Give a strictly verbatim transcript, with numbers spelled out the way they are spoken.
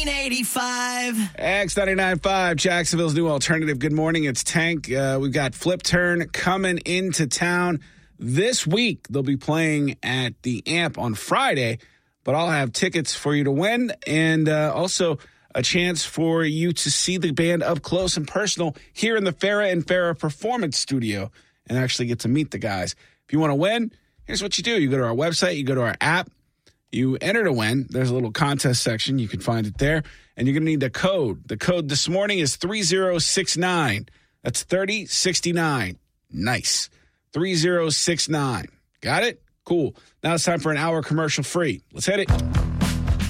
eighty-five. X ninety-nine point five, Jacksonville's new alternative. Good morning. It's Tank. Uh, we've got Flip Turn coming into town this week. They'll be playing at the Amp on Friday, but I'll have tickets for you to win and uh, also a chance for you to see the band up close and personal here in the Farrah and Farrah Performance Studio and actually get to meet the guys. If you want to win, here's what you do. You go to our website, you go to our app, you enter to win. There's a little contest section. You can find it there. And you're going to need a code. The code this morning is three zero six nine. That's thirty sixty-nine. Nice. three zero six nine. Got it? Cool. Now it's time for an hour commercial free. Let's hit it.